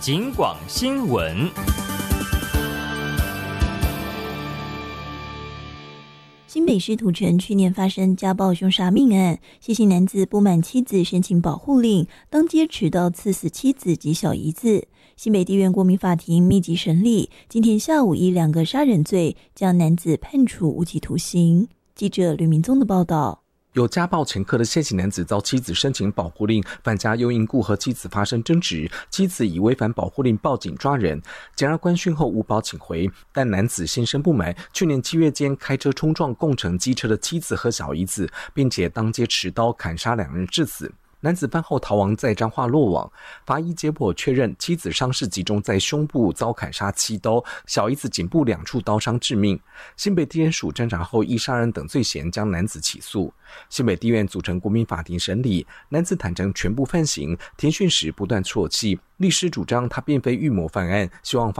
警广新闻。 新北市土城去年发生家暴凶杀命案，谢姓男子不满妻子申请保护令，当街持刀刺死妻子及小姨子。新北地院国民法庭密集审理，今天下午以2个杀人罪将男子判处无期徒刑。记者吕明宗的报道。 有家暴前科的谢姓男子遭妻子申请保护令，返家又因故和妻子发生争执，妻子以违反保护令报警抓人，检察官讯后无保请回，但男子心生不满，去年7月间开车冲撞共乘机车的妻子和小姨子，并且当街持刀砍杀2人致死。男子犯后逃亡，在彰化落网。法医解剖确认，妻子伤势集中在胸部，遭砍杀7刀，小姨子颈部2处刀伤致命。新北地检署侦查后，依杀人等罪嫌将男子起诉。新北地院组成国民法庭审理，男子坦诚全部犯行，庭讯时不断啜泣。律师主张他并非预谋犯案，希望